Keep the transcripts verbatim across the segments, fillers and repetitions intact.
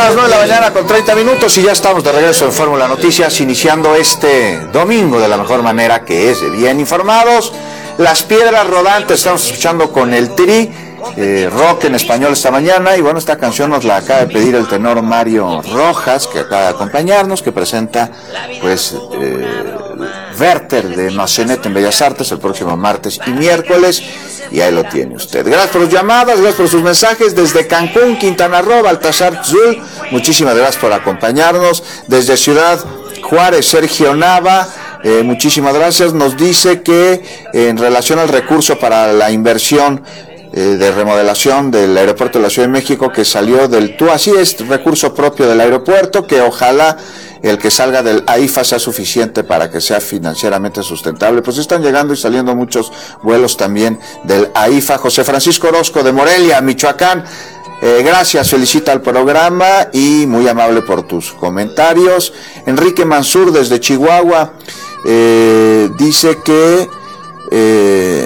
las nueve de la mañana con treinta minutos y ya estamos de regreso en Fórmula Noticias, iniciando este domingo de la mejor manera, que es de bien informados. Las piedras rodantes, estamos escuchando con el Tri, eh, rock en español esta mañana, y bueno, esta canción nos la acaba de pedir el tenor Mario Rojas, que acaba de acompañarnos, que presenta pues eh, Werther de Massenet en Bellas Artes el próximo martes y miércoles, y ahí lo tiene usted. Gracias por sus llamadas, gracias por sus mensajes desde Cancún, Quintana Roo, Baltasar Zul, muchísimas gracias por acompañarnos. Desde Ciudad Juárez, Sergio Nava, eh, muchísimas gracias. Nos dice que eh, en relación al recurso para la inversión eh, de remodelación del aeropuerto de la Ciudad de México, que salió del T U A, así es, recurso propio del aeropuerto, que ojalá el que salga del A I F A sea suficiente para que sea financieramente sustentable. Pues están llegando y saliendo muchos vuelos también del A I F A. José Francisco Orozco de Morelia, Michoacán, eh, gracias, felicita al programa y muy amable por tus comentarios. Enrique Mansur desde Chihuahua, eh, dice que eh,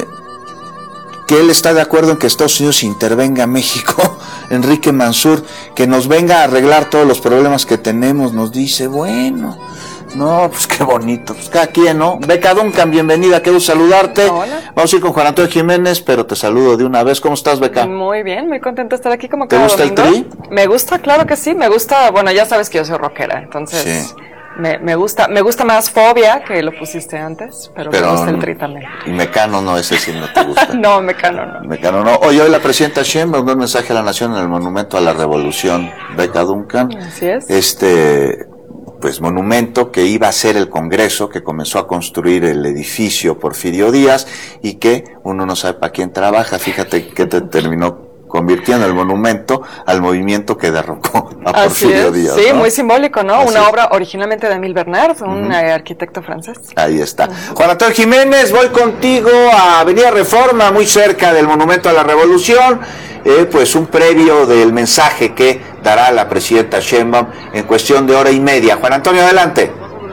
que él está de acuerdo en que Estados Unidos intervenga a México. Enrique Mansur, que nos venga a arreglar todos los problemas que tenemos, nos dice, bueno, no, pues qué bonito, pues cada quien, ¿no? Beca Duncan, bienvenida, quiero saludarte. Hola. Vamos a ir con Juan Antonio Jiménez, pero te saludo de una vez. ¿Cómo estás, Beca? Muy bien, muy contenta de estar aquí como cada domingo. ¿Te gusta el Tri? Me gusta, claro que sí, me gusta, bueno, ya sabes que yo soy rockera, entonces... Sí. Me, me gusta, me gusta más Fobia, que lo pusiste antes, pero, pero me gusta el Tri también. Y Mecano no, ese sí no te gusta. No, Mecano no. Mecano no. Hoy, hoy la presidenta Sheinbaum mandó un mensaje a la nación en el Monumento a la Revolución, Beca Duncan. Así es. Este, pues monumento que iba a ser el Congreso, que comenzó a construir el edificio Porfirio Díaz, y que uno no sabe para quién trabaja. Fíjate que te terminó convirtiendo el monumento al movimiento que derrocó a Porfirio Díaz. Sí, ¿no? Muy simbólico, ¿no? Así Una es. obra originalmente de Emile Bernard, un uh-huh. arquitecto francés. Ahí está. Uh-huh. Juan Antonio Jiménez, voy contigo a Avenida Reforma, muy cerca del Monumento a la Revolución, eh, pues un previo del mensaje que dará la presidenta Sheinbaum en cuestión de hora y media. Juan Antonio, adelante.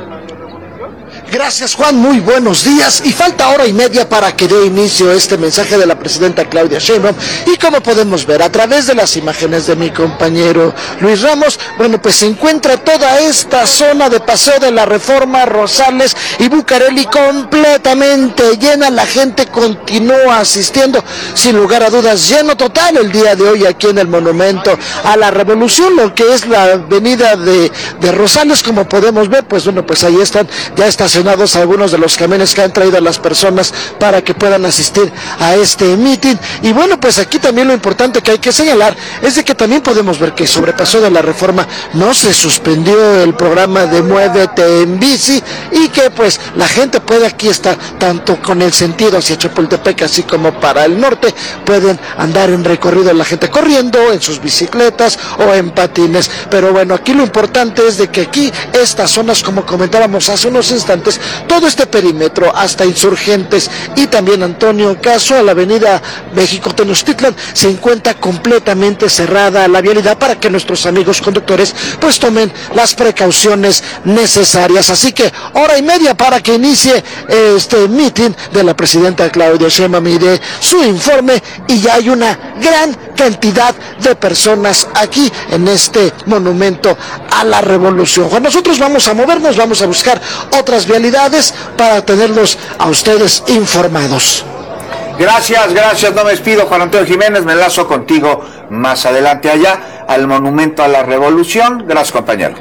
Gracias, Juan, muy buenos días, y falta hora y media para que dé inicio este mensaje de la presidenta Claudia Sheinbaum, y como podemos ver a través de las imágenes de mi compañero Luis Ramos, bueno, pues se encuentra toda esta zona de Paseo de la Reforma, Rosales y Bucareli completamente llena. La gente continúa asistiendo, sin lugar a dudas, lleno total el día de hoy aquí en el Monumento a la Revolución, lo que es la avenida de, de Rosales. Como podemos ver, pues bueno, pues ahí están ya estacionados algunos de los camiones que han traído a las personas para que puedan asistir a este meeting. Y bueno, pues aquí también lo importante que hay que señalar es de que también podemos ver que sobre Paseo de la Reforma no se suspendió el programa de Muévete en Bici, y que pues la gente puede aquí estar tanto con el sentido hacia Chapultepec así como para el norte, pueden andar en recorrido, la gente corriendo en sus bicicletas o en patines. Pero bueno, aquí lo importante es de que aquí estas zonas, como comentábamos hace unos instantes, todo este perímetro hasta Insurgentes y también Antonio Caso a la avenida México Tenochtitlan se encuentra completamente cerrada la vialidad para que nuestros amigos conductores pues tomen las precauciones necesarias. Así que hora y media para que inicie este meeting de la presidenta Claudia Sheinbaum y de su informe, y ya hay una gran cantidad de personas aquí en este Monumento a la Revolución. Juan, nosotros vamos a movernos, vamos a buscar otras vialidades para tenerlos a ustedes informados. Gracias, gracias, no me despido, Juan Antonio Jiménez, me enlazo contigo más adelante allá al Monumento a la Revolución. Gracias, compañero.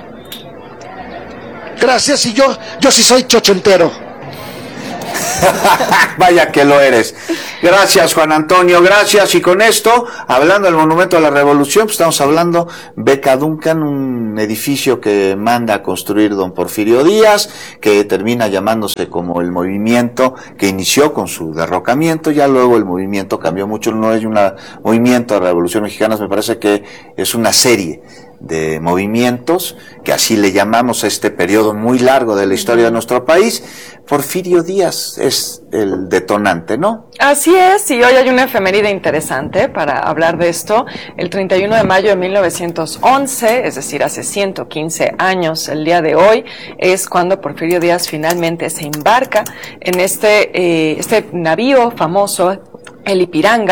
Gracias, y yo, yo sí soy chochontero. Vaya que lo eres. Gracias, Juan Antonio, gracias. Y con esto, hablando del Monumento a la Revolución, pues estamos hablando Beca Duncan, un edificio que manda a construir don Porfirio Díaz, que termina llamándose como el movimiento que inició con su derrocamiento. Ya luego el movimiento cambió mucho, no es un movimiento de la Revolución Mexicana, me parece que es una serie de movimientos, que así le llamamos a este periodo muy largo de la historia de nuestro país. Porfirio Díaz es el detonante, ¿no? Así es, y hoy hay una efeméride interesante para hablar de esto. El treinta y uno de mayo de mil novecientos once, es decir, hace ciento quince años, el día de hoy, es cuando Porfirio Díaz finalmente se embarca en este, eh, este navío famoso, el Ipiranga,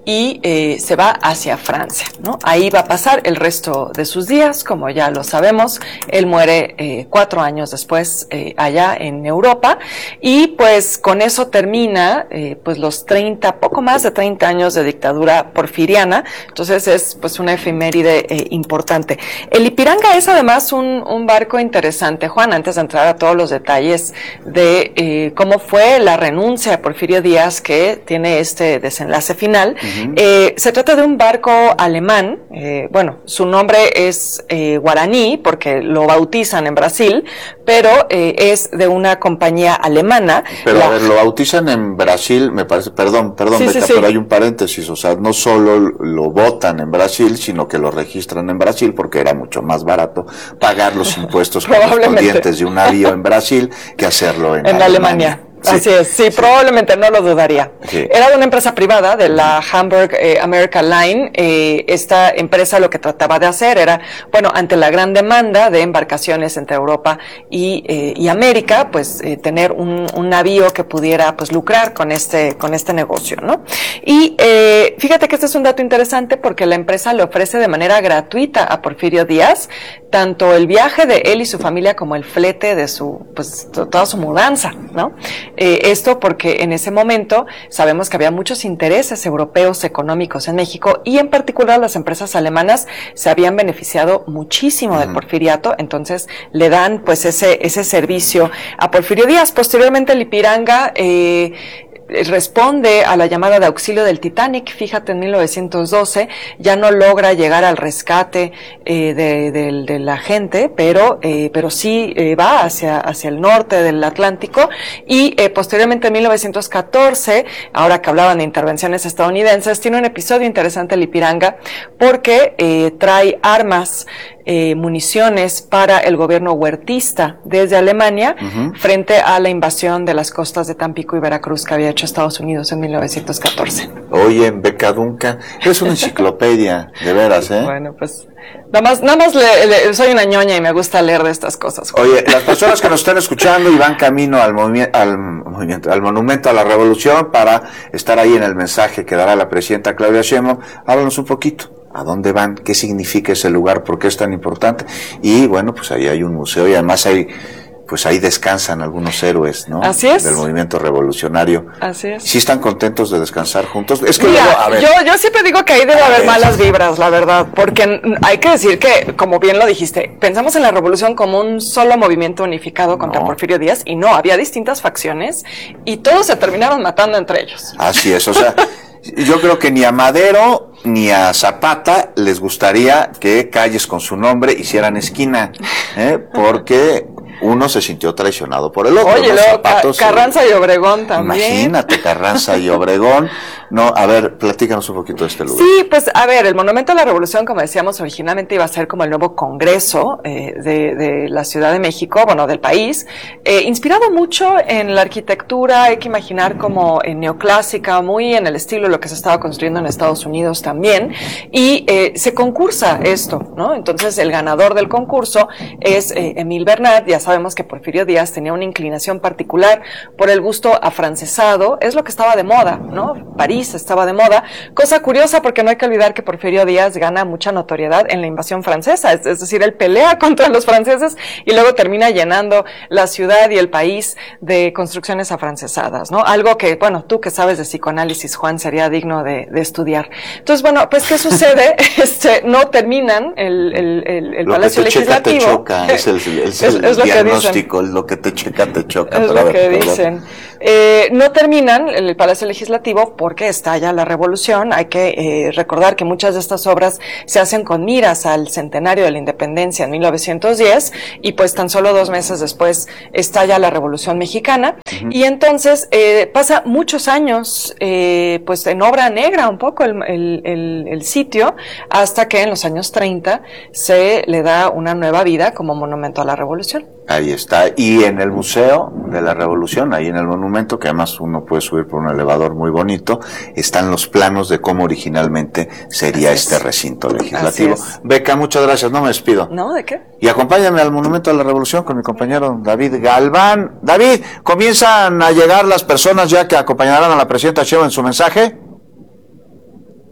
y eh, se va hacia Francia, ¿no? Ahí va a pasar el resto de sus días, como ya lo sabemos. Él muere eh, cuatro años después eh, allá en Europa, y pues con eso termina eh, pues los treinta, poco más de treinta años de dictadura porfiriana. Entonces es pues una efeméride eh, importante. El Ipiranga es además un, un barco interesante, Juan, antes de entrar a todos los detalles de eh, cómo fue la renuncia de Porfirio Díaz, que tiene este desenlace final. Uh-huh. eh, se trata de un barco alemán, eh, bueno, su nombre es eh, guaraní porque lo bautizan en Brasil, pero eh, es de una compañía alemana. Pero la... a ver, lo bautizan en Brasil, me parece, perdón, perdón, sí, Beca, sí, sí. pero hay un paréntesis, o sea, no solo lo votan en Brasil, sino que lo registran en Brasil porque era mucho más barato pagar los impuestos correspondientes de un navío en Brasil que hacerlo en, en Alemania. Alemania. Sí, Así es, sí, sí, probablemente no lo dudaría. Sí. Era de una empresa privada, de la Hamburg eh, America Line. Eh, esta empresa lo que trataba de hacer era, bueno, ante la gran demanda de embarcaciones entre Europa y, eh, y América, pues eh, tener un, un navío que pudiera pues lucrar con este, con este negocio, ¿no? Y eh, fíjate que este es un dato interesante porque la empresa le ofrece de manera gratuita a Porfirio Díaz tanto el viaje de él y su familia como el flete de su, pues toda su mudanza, ¿no? Eh, esto porque en ese momento sabemos que había muchos intereses europeos económicos en México, y en particular las empresas alemanas se habían beneficiado muchísimo uh-huh. del porfiriato. Entonces le dan pues ese ese servicio a Porfirio Díaz. Posteriormente el Ipiranga eh, responde a la llamada de auxilio del Titanic. Fíjate, en mil novecientos doce ya no logra llegar al rescate eh, de, de, de la gente, pero eh, pero sí eh, va hacia hacia el norte del Atlántico, y eh, posteriormente en mil novecientos catorce, ahora que hablaban de intervenciones estadounidenses, tiene un episodio interesante el Ipiranga porque eh, trae armas, Eh, municiones para el gobierno huertista desde Alemania uh-huh. frente a la invasión de las costas de Tampico y Veracruz que había hecho Estados Unidos en mil novecientos catorce. Oye, Beca Duncan, es una enciclopedia, de veras, ¿eh? Bueno, pues nada más, nada más le, le, soy una ñoña y me gusta leer de estas cosas. Oye, las personas que nos están escuchando y van camino al, movi- al movimiento, al Monumento a la Revolución para estar ahí en el mensaje que dará la presidenta Claudia Sheinbaum, háblanos un poquito. ¿A dónde van? ¿Qué significa ese lugar? ¿Por qué es tan importante? Y bueno, pues ahí hay un museo y además hay, pues ahí descansan algunos héroes, ¿no? Así es. Del movimiento revolucionario. Así es. ¿Sí están contentos de descansar juntos? Es que Mira, luego, a ver. Yo, yo siempre digo que ahí debe haber ver. malas vibras, la verdad, porque hay que decir que, como bien lo dijiste, pensamos en la revolución como un solo movimiento unificado contra no. Porfirio Díaz, y no, había distintas facciones y todos se terminaron matando entre ellos. Así es, o sea, yo creo que ni a Madero ni a Zapata les gustaría que calles con su nombre hicieran esquina, ¿eh? Porque uno se sintió traicionado por el otro. Oye, ¿no? luego Ca- Carranza y Obregón también. Imagínate, Carranza y Obregón. No, a ver, platícanos un poquito de este lugar. Sí, pues a ver, el Monumento a la Revolución, como decíamos, originalmente iba a ser como el nuevo Congreso eh, de, de la Ciudad de México, bueno, del país, eh, inspirado mucho en la arquitectura, hay que imaginar como eh, neoclásica, muy en el estilo de lo que se estaba construyendo en Estados Unidos también, y eh, se concursa esto, ¿no? Entonces el ganador del concurso es eh, Emil Bernat. Ya sabemos que Porfirio Díaz tenía una inclinación particular por el gusto afrancesado, es lo que estaba de moda, ¿no? París estaba de moda, cosa curiosa porque no hay que olvidar que Porfirio Díaz gana mucha notoriedad en la invasión francesa, es, es decir, él pelea contra los franceses y luego termina llenando la ciudad y el país de construcciones afrancesadas, ¿no? Algo que, bueno, tú que sabes de psicoanálisis, Juan, sería digno de, de estudiar. Entonces, bueno, pues, ¿qué sucede? este, no terminan el, el, el, el Palacio Legislativo. Lo que te choca, te choca, es el, es el es, es diagnóstico, lo que te checa, te choca. Es lo ver, que dicen. Eh, no terminan el Palacio Legislativo porque estalla la revolución. Hay que eh, recordar que muchas de estas obras se hacen con miras al centenario de la independencia en mil novecientos diez, y pues tan solo dos meses después estalla la Revolución Mexicana. Uh-huh. Y entonces eh, pasa muchos años eh, pues en obra negra un poco el, el, el, el sitio, hasta que en los años treinta se le da una nueva vida como monumento a la revolución. Ahí está, y en el Museo de la Revolución, ahí en el monumento, que además uno puede subir por un elevador muy bonito, están los planos de cómo originalmente sería Así este es. recinto legislativo. Beca, muchas gracias, no me despido. No, ¿de qué? Y acompáñame al Monumento a la Revolución con mi compañero David Galván. David, ¿comienzan a llegar las personas ya que acompañarán a la presidenta Sheinbaum en su mensaje?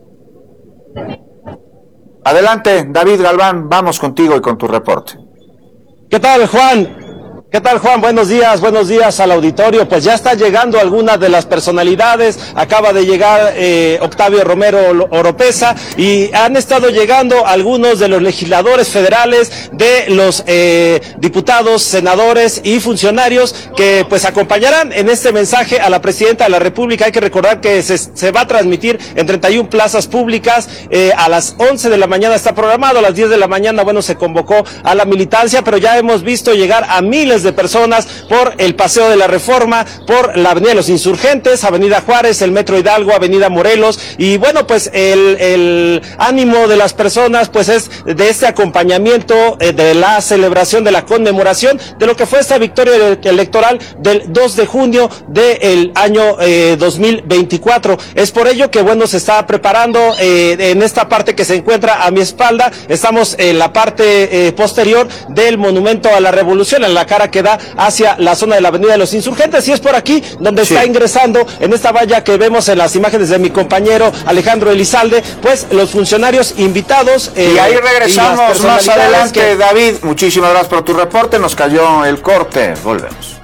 Adelante, David Galván, vamos contigo y con tu reporte. ¿Qué tal, Juan? ¿Qué tal, Juan? Buenos días, buenos días al auditorio. Pues ya está llegando algunas de las personalidades. Acaba de llegar eh, Octavio Romero Oropeza y han estado llegando algunos de los legisladores federales, de los eh, diputados, senadores y funcionarios que pues acompañarán en este mensaje a la presidenta de la República. Hay que recordar que se, se va a transmitir en treinta y una plazas públicas. Eh, a las once de la mañana está programado, a las diez de la mañana, bueno, se convocó a la militancia, pero ya hemos visto llegar a miles de personas por el Paseo de la Reforma, por la Avenida de los Insurgentes, Avenida Juárez, el Metro Hidalgo, Avenida Morelos, y bueno, pues el, el ánimo de las personas pues es de este acompañamiento, eh, de la celebración, de la conmemoración de lo que fue esta victoria electoral del dos de junio del año eh, dos mil veinticuatro. Es por ello que bueno, se está preparando eh, en esta parte que se encuentra a mi espalda. Estamos en la parte eh, posterior del Monumento a la Revolución, en la cara que da hacia la zona de la Avenida de los Insurgentes, y es por aquí donde sí está ingresando, en esta valla que vemos en las imágenes de mi compañero Alejandro Elizalde, pues los funcionarios invitados. Eh, y ahí regresamos y más adelante, que... David, muchísimas gracias por tu reporte, nos cayó el corte, volvemos.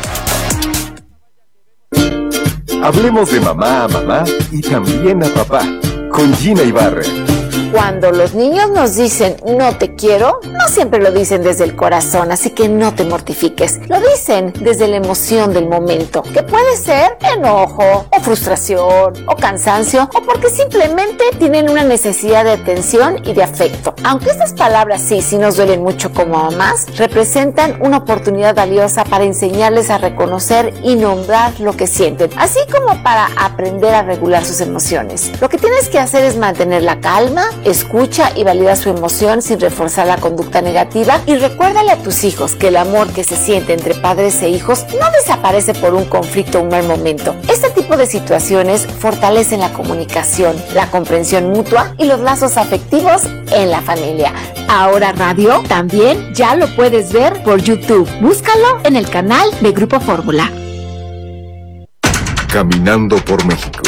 Hablemos de mamá a mamá y también a papá, con Gina Ibarra. Cuando los niños nos dicen no te quiero, no siempre lo dicen desde el corazón, así que no te mortifiques. Lo dicen desde la emoción del momento, que puede ser enojo, o frustración, o cansancio, o porque simplemente tienen una necesidad de atención y de afecto. Aunque estas palabras sí, sí nos duelen mucho como mamás, representan una oportunidad valiosa para enseñarles a reconocer y nombrar lo que sienten, así como para aprender a regular sus emociones. Lo que tienes que hacer es mantener la calma, escucha y valida su emoción sin reforzar la conducta negativa, y recuérdale a tus hijos que el amor que se siente entre padres e hijos no desaparece por un conflicto o un mal momento. Este tipo de situaciones fortalecen la comunicación, la comprensión mutua y los lazos afectivos en la familia. Ahora Radio también ya lo puedes ver por YouTube. Búscalo en el canal de Grupo Fórmula. Caminando por México.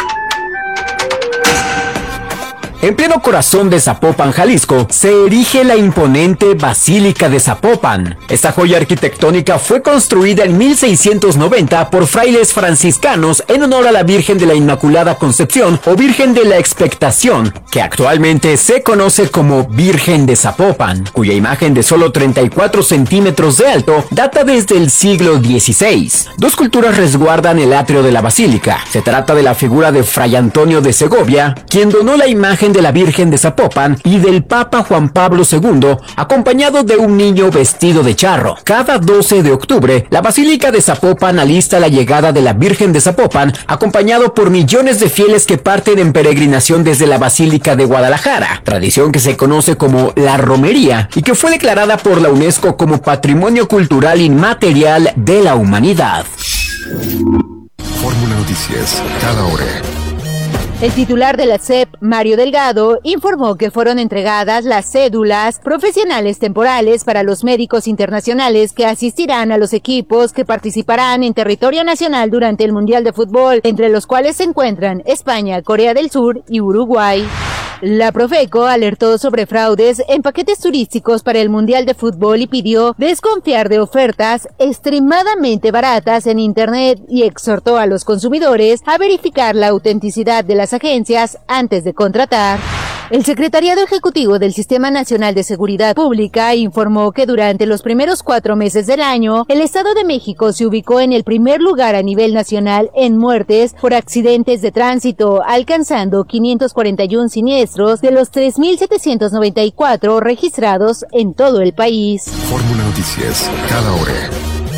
En pleno corazón de Zapopan, Jalisco, se erige la imponente Basílica de Zapopan. Esta joya arquitectónica fue construida en mil seiscientos noventa por frailes franciscanos en honor a la Virgen de la Inmaculada Concepción o Virgen de la Expectación, que actualmente se conoce como Virgen de Zapopan, cuya imagen de solo treinta y cuatro centímetros de alto data desde el siglo dieciséis. Dos culturas resguardan el atrio de la basílica. Se trata de la figura de Fray Antonio de Segovia, quien donó la imagen de la Virgen de Zapopan, y del Papa Juan Pablo segundo, acompañado de un niño vestido de charro. Cada doce de octubre, la Basílica de Zapopan alista la llegada de la Virgen de Zapopan, acompañado por millones de fieles que parten en peregrinación desde la Basílica de Guadalajara, tradición que se conoce como la romería y que fue declarada por la UNESCO como Patrimonio Cultural Inmaterial de la Humanidad. Fórmula Noticias, cada hora. El titular de la S E P, Mario Delgado, informó que fueron entregadas las cédulas profesionales temporales para los médicos internacionales que asistirán a los equipos que participarán en territorio nacional durante el Mundial de Fútbol, entre los cuales se encuentran España, Corea del Sur y Uruguay. La Profeco alertó sobre fraudes en paquetes turísticos para el Mundial de Fútbol y pidió desconfiar de ofertas extremadamente baratas en Internet y exhortó a los consumidores a verificar la autenticidad de las agencias antes de contratar. El Secretariado Ejecutivo del Sistema Nacional de Seguridad Pública informó que durante los primeros cuatro meses del año, el Estado de México se ubicó en el primer lugar a nivel nacional en muertes por accidentes de tránsito, alcanzando quinientos cuarenta y uno siniestros de los tres mil setecientos noventa y cuatro registrados en todo el país. Fórmula Noticias, cada hora.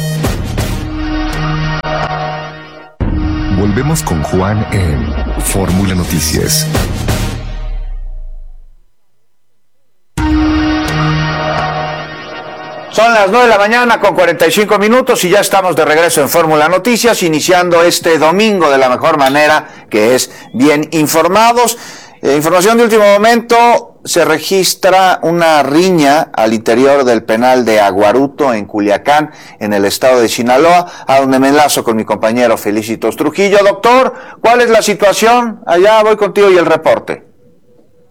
Volvemos con Juan en Fórmula Noticias. Son las nueve de la mañana con cuarenta y cinco minutos y ya estamos de regreso en Fórmula Noticias, iniciando este domingo de la mejor manera, que es bien informados. Eh, información de último momento: se registra una riña al interior del penal de Aguaruto en Culiacán, en el estado de Sinaloa, a donde me enlazo con mi compañero Felicitos Trujillo. Doctor, ¿cuál es la situación? Allá voy contigo y el reporte.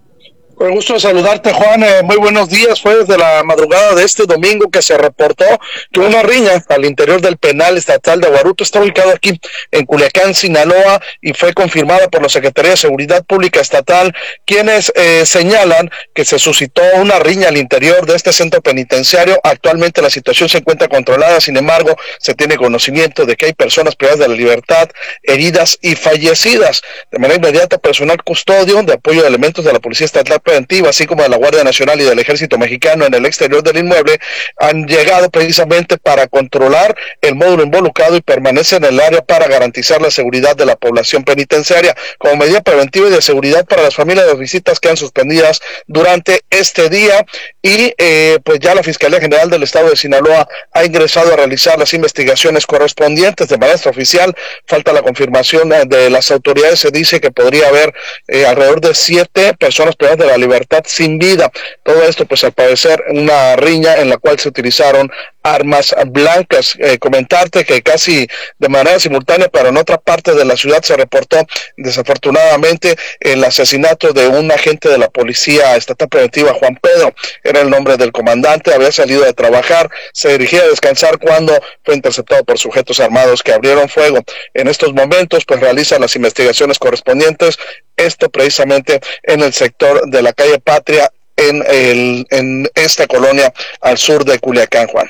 Con gusto de saludarte, Juan. Eh, muy buenos días. Fue desde la madrugada de este domingo que se reportó que una riña al interior del penal estatal de Aguaruto está ubicado aquí en Culiacán, Sinaloa, y fue confirmada por la Secretaría de Seguridad Pública Estatal, quienes eh, señalan que se suscitó una riña al interior de este centro penitenciario. Actualmente la situación se encuentra controlada, sin embargo, se tiene conocimiento de que hay personas privadas de la libertad, heridas y fallecidas. De manera inmediata, personal custodio de apoyo de elementos de la Policía Estatal Preventiva, así como de la Guardia Nacional y del Ejército Mexicano en el exterior del inmueble, han llegado precisamente para controlar el módulo involucrado y permanecen en el área para garantizar la seguridad de la población penitenciaria, como medida preventiva y de seguridad para las familias. De las visitas quedan suspendidas durante este día y eh, pues ya la Fiscalía General del Estado de Sinaloa ha ingresado a realizar las investigaciones correspondientes de manera extraoficial. Falta la confirmación de las autoridades. Se dice que podría haber eh, alrededor de siete personas privadas de la libertad sin vida. Todo esto pues al parecer una riña en la cual se utilizaron armas blancas. Eh, comentarte que casi de manera simultánea, pero en otra parte de la ciudad, se reportó desafortunadamente el asesinato de un agente de la Policía Estatal Preventiva, Juan Pedro, era el nombre del comandante. Había salido de trabajar, se dirigía a descansar cuando fue interceptado por sujetos armados que abrieron fuego. En estos momentos pues realiza las investigaciones correspondientes, esto precisamente en el sector de la calle Patria, en, el, en esta colonia al sur de Culiacán, Juan.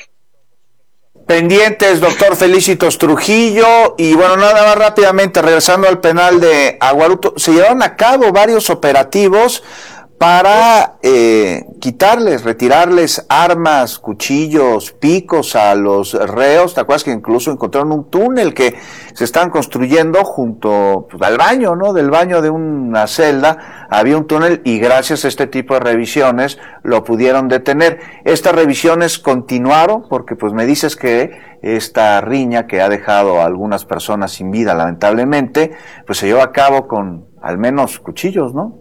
Pendientes, doctor Felicitos Trujillo. Y bueno, nada más rápidamente, regresando al penal de Aguaruto, se llevaron a cabo varios operativos para eh, quitarles, retirarles armas, cuchillos, picos a los reos. ¿Te acuerdas que incluso encontraron un túnel que se estaban construyendo junto pues, al baño, ¿no? Del baño de una celda había un túnel, y gracias a este tipo de revisiones lo pudieron detener. Estas revisiones continuaron porque pues me dices que esta riña que ha dejado a algunas personas sin vida, lamentablemente, pues se llevó a cabo con al menos cuchillos, ¿no?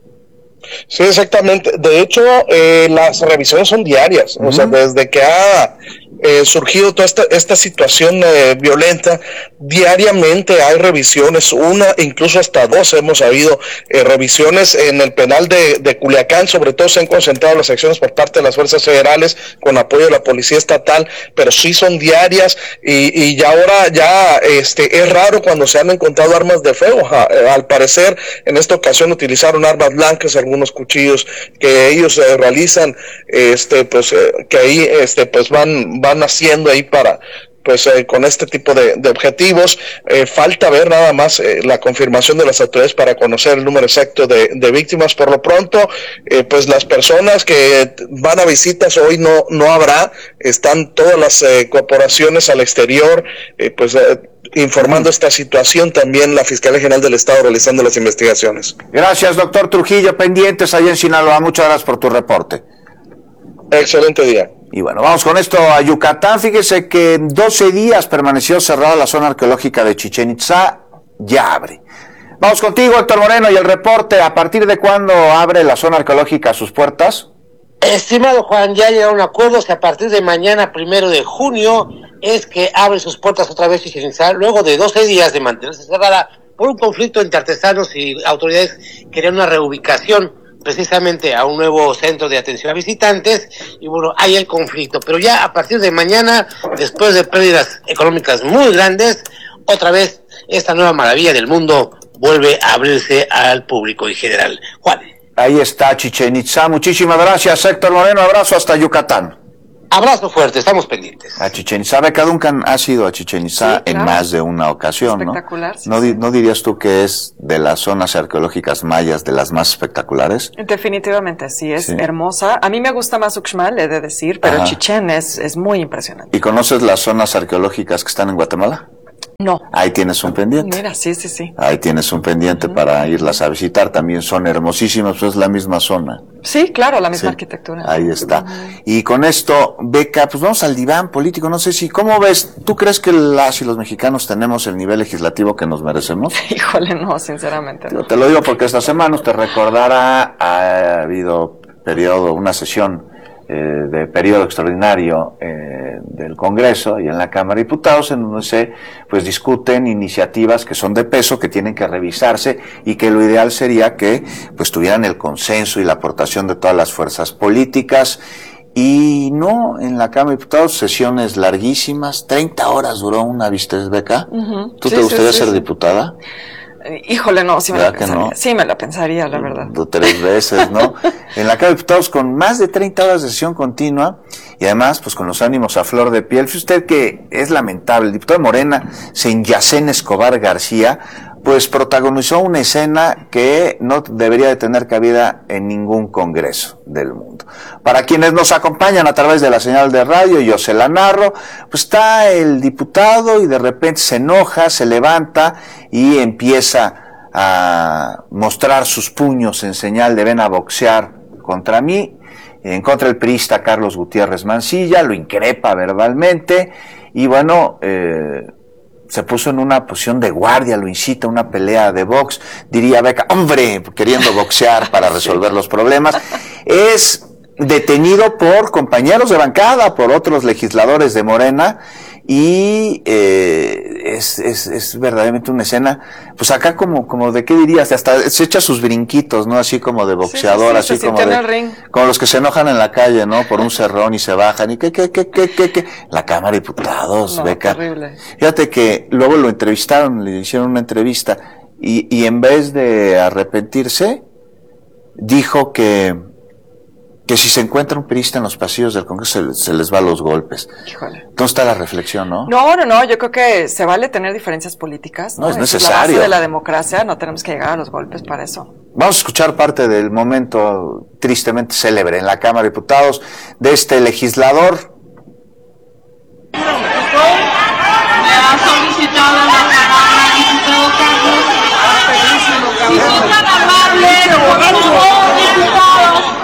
Sí, exactamente. De hecho, eh, las revisiones son diarias. Uh-huh. O sea, desde que ha eh, surgido toda esta, esta situación eh, violenta, diariamente hay revisiones, una, incluso hasta dos hemos habido eh, revisiones en el penal de, de Culiacán. Sobre todo se han concentrado las acciones por parte de las fuerzas federales con apoyo de la Policía Estatal, pero sí son diarias, y, y ya ahora ya este es raro cuando se han encontrado armas de fuego. Al parecer, en esta ocasión utilizaron armas blancas, algunos cuchillos que ellos eh, realizan, este pues eh, que ahí este pues van van haciendo ahí para pues eh, con este tipo de, de objetivos. Eh, falta ver nada más eh, la confirmación de las autoridades para conocer el número exacto de, de víctimas. Por lo pronto, eh, pues las personas que van a visitas hoy no no habrá, están todas las eh, corporaciones al exterior, eh, pues eh, informando esta situación, también la Fiscalía General del Estado realizando las investigaciones. Gracias, doctor Trujillo. Pendientes allá en Sinaloa. Muchas gracias por tu reporte. Excelente día. Y bueno, vamos con esto a Yucatán. Fíjese que doce días permaneció cerrada la zona arqueológica de Chichén Itzá. Ya abre. Vamos contigo, Héctor Moreno, y el reporte. ¿A partir de cuándo abre la zona arqueológica sus puertas? Estimado Juan, ya llegaron acuerdos que a partir de mañana, primero de junio, es que abre sus puertas otra vez Chichén Itzá, luego de doce días de mantenerse cerrada por un conflicto entre artesanos y autoridades que querían una reubicación precisamente a un nuevo centro de atención a visitantes, y bueno, hay el conflicto, pero ya a partir de mañana, después de pérdidas económicas muy grandes, otra vez esta nueva maravilla del mundo vuelve a abrirse al público en general. Juan. Ahí está Chichén Itzá. Muchísimas gracias, Héctor Moreno. Abrazo hasta Yucatán. Abrazo fuerte, estamos pendientes. A Chichén Itzá. Beca Duncan ha sido a Chichén Itzá, sí, claro, en más de una ocasión, espectacular, ¿no? Sí, ¿No, sí. ¿No dirías tú que es de las zonas arqueológicas mayas de las más espectaculares? Definitivamente, sí, es sí. hermosa. A mí me gusta más Uxmal, he de decir, pero Ajá. Chichén es, es muy impresionante. ¿Y conoces las zonas arqueológicas que están en Guatemala? No. Ahí tienes un pendiente. Mira, sí, sí, sí. Ahí tienes un pendiente uh-huh. para irlas a visitar. También son hermosísimas, pues es la misma zona. Sí, claro, la misma sí. arquitectura. Ahí está. Uh-huh. Y con esto, Beca, pues vamos al diván político. No sé si, ¿cómo ves? ¿Tú crees que las y los mexicanos tenemos el nivel legislativo que nos merecemos? Híjole, no, sinceramente no. Yo te lo digo porque esta semana, usted recordará, ha habido periodo, una sesión eh, de periodo extraordinario eh, del Congreso y en la Cámara de Diputados, en donde se pues discuten iniciativas que son de peso, que tienen que revisarse y que lo ideal sería que pues tuvieran el consenso y la aportación de todas las fuerzas políticas. Y no, en la Cámara de Diputados, sesiones larguísimas, treinta horas duró una, ¿viste, Beca? Uh-huh. ¿Tú sí, te gustaría sí, sí, ser sí. diputada? Híjole, no, sí me la pensaría. No? Sí me la pensaría, la verdad. Tres veces, ¿no? En la Cámara de Diputados con más de treinta horas de sesión continua y además, pues con los ánimos a flor de piel. Fíjese usted que es lamentable. El diputado de Morena, Senyacén Escobar García, pues protagonizó una escena que no debería de tener cabida en ningún congreso del mundo. Para quienes nos acompañan a través de la señal de radio, yo se la narro, pues está el diputado y de repente se enoja, se levanta y empieza a mostrar sus puños en señal de ven a boxear contra mí, en contra del priista Carlos Gutiérrez Mancilla, lo increpa verbalmente y bueno, eh, se puso en una posición de guardia, lo incita a una pelea de box, diría Beca, hombre, queriendo boxear para resolver los problemas. Es detenido por compañeros de bancada, por otros legisladores de Morena, y eh, es, es, es verdaderamente una escena, pues acá como, como de qué dirías, hasta se echa sus brinquitos, ¿no? Así como de boxeador, sí, sí, sí, así como de, como los que se enojan en la calle, ¿no? Por un cerrón y se bajan, y qué, qué, qué, qué, qué, qué, la Cámara de Diputados, no, Beca. Terrible. Fíjate que luego lo entrevistaron, le hicieron una entrevista, y, y en vez de arrepentirse, dijo que que si se encuentra un priista en los pasillos del Congreso se, se les va a los golpes. Híjole. ¿Dónde está la reflexión, no? No, no, no, yo creo que se vale tener diferencias políticas. No, no es Esa necesario. Es la base de la democracia, no tenemos que llegar a los golpes para eso. Vamos a escuchar parte del momento tristemente célebre en la Cámara de Diputados de este legislador. Me ha solicitado la palabra el diputado Carlos. Si son tan amables, por favor, diputado.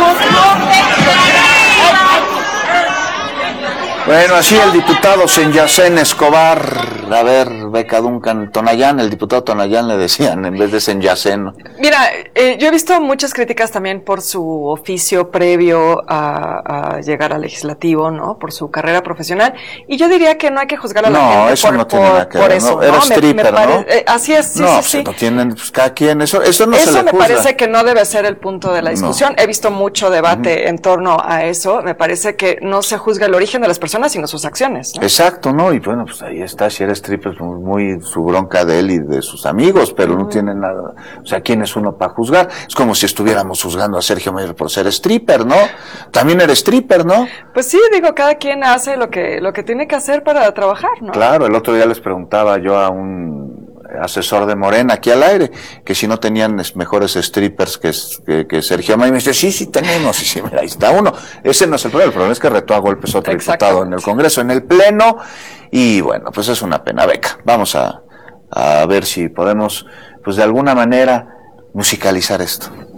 Bueno, así el diputado Senyacén Escobar, a ver, Beca Duncan, Tonayán, el diputado Tonayán le decían en vez de Senyacén. Mira, eh, yo he visto muchas críticas también por su oficio previo a, a llegar al legislativo, ¿no? Por su carrera profesional, y yo diría que no hay que juzgar a la no, gente eso por, no tiene por, nada que por ver, eso, ¿no? Era ¿no? stripper, me, me pare... ¿no? Eh, así es, sí, no, sí, pues sí. No tienen, pues cada quien, eso, eso no eso se le me juzga. parece que no debe ser el punto de la discusión. No. He visto mucho debate uh-huh. en torno a eso. Me parece que no se juzga el origen de las personas, sino sus acciones, ¿no? Exacto, ¿no? Y bueno, pues ahí está, si eres stripper, pues muy su bronca de él y de sus amigos, pero uh-huh. no tiene nada, o sea, ¿quién es uno para juzgar? Es como si estuviéramos juzgando a Sergio Mayer por ser stripper, ¿no? También eres stripper, ¿no? Pues sí, digo, cada quien hace lo que, lo que tiene que hacer para trabajar, ¿no? Claro, el otro día les preguntaba yo a un asesor de Morena aquí al aire, que si no tenían mejores strippers que, que, que Sergio Mayer, y me dice, sí, sí tenemos, y sí, mira, ahí está uno. Ese no es el problema, el problema es que retó a golpes a otro diputado en el Congreso, en el Pleno, y bueno, pues es una pena. Beca, vamos a, a ver si podemos, pues de alguna manera, musicalizar esto.